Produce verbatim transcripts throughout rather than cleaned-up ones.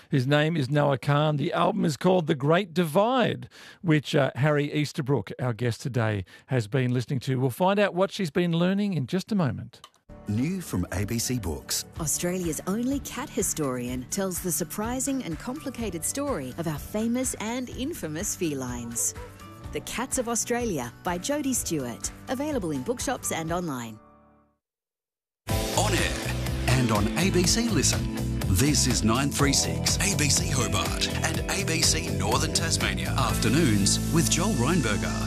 His name is Noah Kahan. The album is called The Great Divide, which uh, Harry Easterbrook, our guest today, has been listening to. We'll find out what she's been learning in just a moment. New from A B C Books. Australia's only cat historian tells the surprising and complicated story of our famous and infamous felines. The Cats of Australia by Jodie Stewart. Available in bookshops and online. On air and on A B C Listen. This is nine three six A B C Hobart and A B C Northern Tasmania. Afternoons with Joel Reinberger.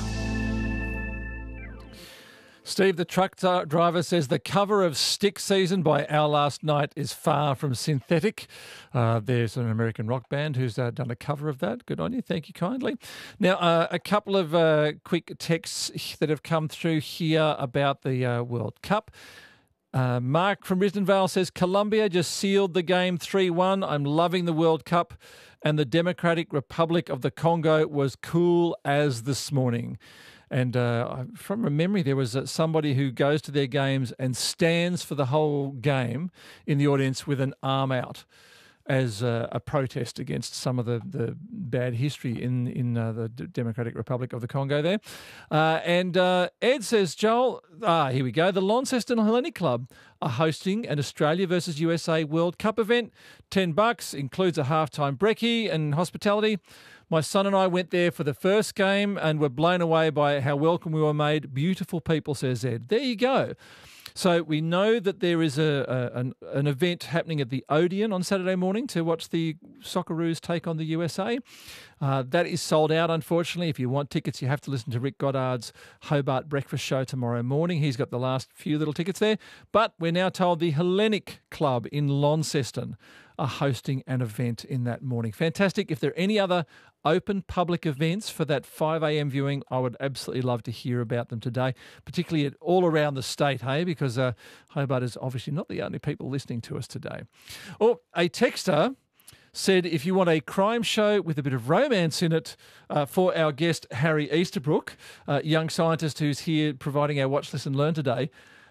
Steve, the truck t- driver, says the cover of Stick Season by Our Last Night is far from synthetic. Uh, there's an American rock band who's uh, done a cover of that. Good on you. Thank you kindly. Now, uh, a couple of uh, quick texts that have come through here about the uh, World Cup. Uh, Mark from Risdon says, Colombia just sealed the game three one. I'm loving the World Cup. And the Democratic Republic of the Congo was cool as this morning. And uh, from memory, there was somebody who goes to their games and stands for the whole game in the audience with an arm out as uh, a protest against some of the, the bad history in, in uh, the Democratic Republic of the Congo there. Uh, and uh, Ed says, Joel, ah, here we go. The Launceston Hellenic Club are hosting an Australia versus U S A World Cup event. Ten bucks, includes a halftime brekkie and hospitality. My son and I went there for the first game and were blown away by how welcome we were made. Beautiful people, says Ed. There you go. So we know that there is a, a an, an event happening at the Odeon on Saturday morning to watch the Socceroos take on the U S A. Uh, that is sold out, unfortunately. If you want tickets, you have to listen to Rick Goddard's Hobart Breakfast Show tomorrow morning. He's got the last few little tickets there. But we're now told the Hellenic Club in Launceston are hosting an event in that morning. Fantastic. If there are any other open public events for that five a.m. viewing, I would absolutely love to hear about them today, particularly at, all around the state, hey, because uh, Hobart is obviously not the only people listening to us today. Or a texter said, if you want a crime show with a bit of romance in it uh, for our guest Harry Easterbrook, uh, young scientist who's here providing our Watch, Listen, Learn today,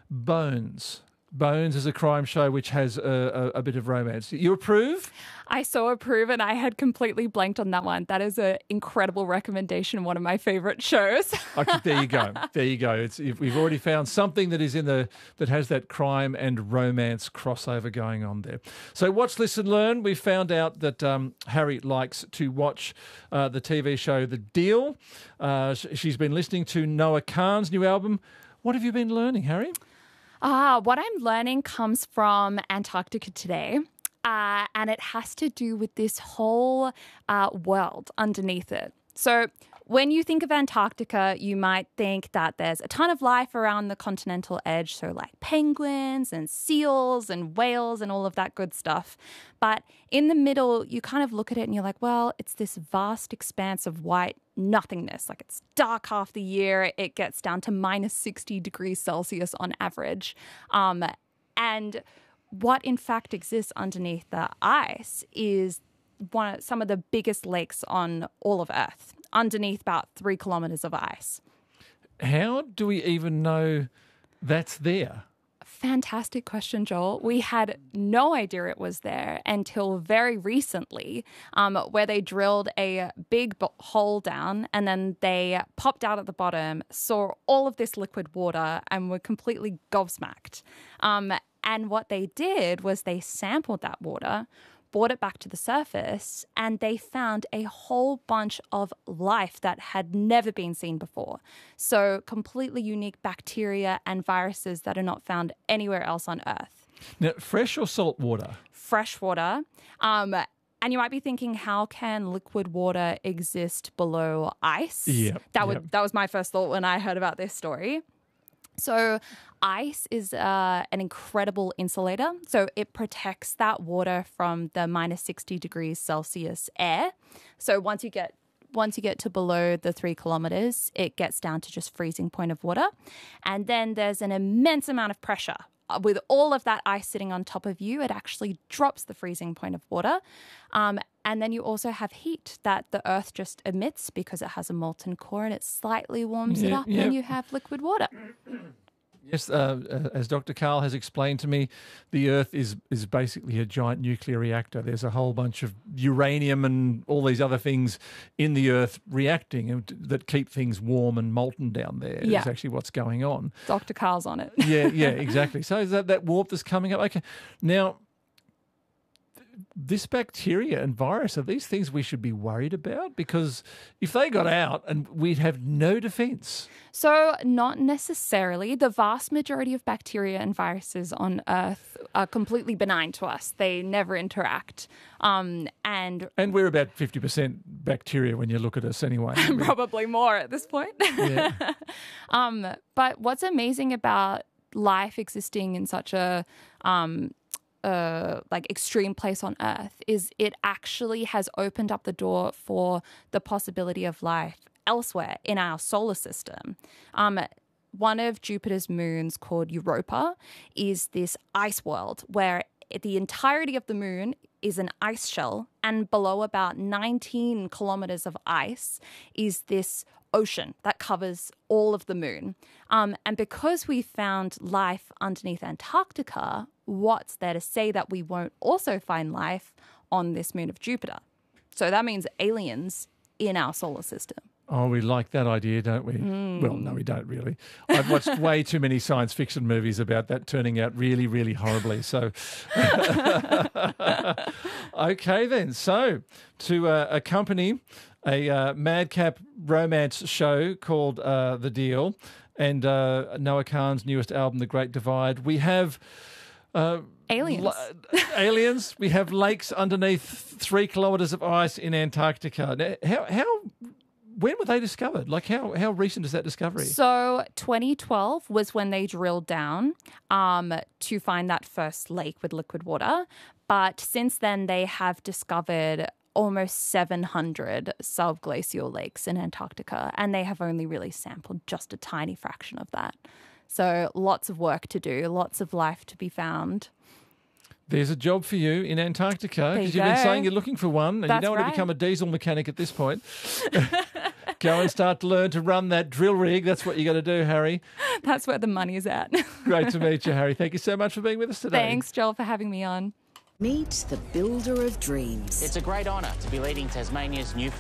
Bones. Bones is a crime show which has a, a, a bit of romance. You approve? I so approve, and I had completely blanked on that one. That is an incredible recommendation, one of my favourite shows. Okay, there you go. There you go. It's, we've already found something that is in the that has that crime and romance crossover going on there. So Watch, Listen, Learn. We found out that um, Harry likes to watch uh, the T V show The Deal. Uh, she's been listening to Noah Kahan's new album. What have you been learning, Harry? Ah, what I'm learning comes from Antarctica today, uh, and it has to do with this whole uh, world underneath it. So when you think of Antarctica, you might think that there's a ton of life around the continental edge, so like penguins and seals and whales and all of that good stuff. But in the middle, you kind of look at it and you're like, well, it's this vast expanse of white nothingness. Like, it's dark half the year. It gets down to minus sixty degrees Celsius on average. Um, and what in fact exists underneath the ice is one of, some of the biggest lakes on all of Earth, underneath about three kilometres of ice. How do we even know that's there? Fantastic question, Joel. We had no idea it was there until very recently, um, where they drilled a big b- hole down and then they popped out at the bottom, saw all of this liquid water and were completely gobsmacked. Um, and what they did was they sampled that water, brought it back to the surface, and they found a whole bunch of life that had never been seen before. So completely unique bacteria and viruses that are not found anywhere else on Earth. Now, fresh or salt water? Fresh water. Um, and you might be thinking, how can liquid water exist below ice? Yeah. That, yep. would, that was my first thought when I heard about this story. So ice is uh, an incredible insulator. So it protects that water from the minus sixty degrees Celsius air. So once you get once you get to below the three kilometers, it gets down to just freezing point of water. And then there's an immense amount of pressure. With all of that ice sitting on top of you, it actually drops the freezing point of water. Um, and then you also have heat that the Earth just emits because it has a molten core and it slightly warms yeah, it up yeah. and you have liquid water. Yes, uh, as Doctor Carl has explained to me, the Earth is is basically a giant nuclear reactor. There's a whole bunch of uranium and all these other things in the Earth reacting that keep things warm and molten down there. Yeah. Is actually what's going on. Doctor Carl's on it. Yeah, yeah, exactly. So is that that warmth that's coming up? Okay, now this bacteria and virus, are these things we should be worried about? Because if they got out, and we'd have no defence. So not necessarily. The vast majority of bacteria and viruses on Earth are completely benign to us. They never interact. Um, and And we're about fifty percent bacteria when you look at us anyway. probably more at this point. Yeah. um, but what's amazing about life existing in such a um, uh, like extreme place on Earth is it actually has opened up the door for the possibility of life elsewhere in our solar system. Um, one of Jupiter's moons, called Europa, is this ice world where the entirety of the moon is an ice shell, and below about nineteen kilometers of ice is this ocean that covers all of the moon. Um, and because we found life underneath Antarctica, what's there to say that we won't also find life on this moon of Jupiter? So that means aliens in our solar system. Oh, we like that idea, don't we? Mm. Well, no, we don't really. I've watched way too many science fiction movies about that turning out really, really horribly. So, okay then. So, to uh, accompany a uh, madcap romance show called uh, The Deal and uh, Noah Kahan's newest album, The Great Divide, we have... Uh, Aliens. L- aliens. We have lakes underneath three kilometres of ice in Antarctica. Now, how... how when were they discovered? Like, how, how recent is that discovery? So twenty twelve was when they drilled down um, to find that first lake with liquid water. But since then, they have discovered almost seven hundred subglacial lakes in Antarctica, and they have only really sampled just a tiny fraction of that. So lots of work to do, lots of life to be found. There's a job for you in Antarctica, because you you've been go. saying you're looking for one, and That's you don't want right. to become a diesel mechanic at this point. Go and start to learn to run that drill rig. That's what you got to do, Harry. That's where the money is at. Great to meet you, Harry. Thank you so much for being with us today. Thanks, Joel, for having me on. Meet the builder of dreams. It's a great honour to be leading Tasmania's new